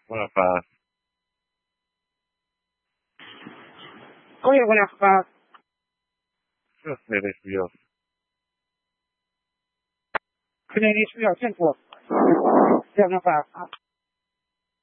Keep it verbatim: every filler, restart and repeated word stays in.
Buenas paz. Oye, buenas paz. Dios eres Dios. 今天你需要见过，要不然